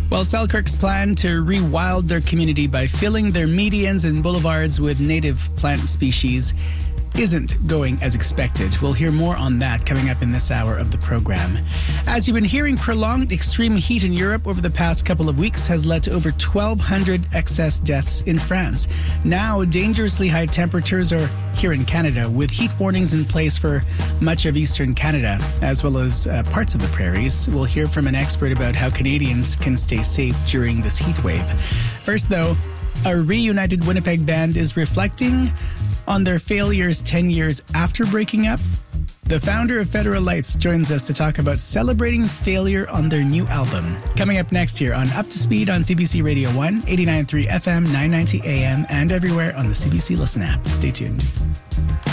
Well, Selkirk's plan to rewild their community by filling their medians and boulevards with native plant species isn't going as expected. We'll hear more on that coming up in this hour of the program. As you've been hearing, prolonged extreme heat in Europe over the past couple of weeks has led to over 1,200 excess deaths in France. Now, dangerously high temperatures are here in Canada, with heat warnings in place for much of eastern Canada, as well as parts of the prairies. We'll hear from an expert about how Canadians can stay safe during this heat wave. First, though, a reunited Winnipeg band is reflecting on their failures 10 years after breaking up. The founder of Federal Lights joins us to talk about celebrating failure on their new album. Coming up next here on Up to Speed on CBC Radio 1, 89.3 FM, 990 AM, and everywhere on the CBC Listen app. Stay tuned.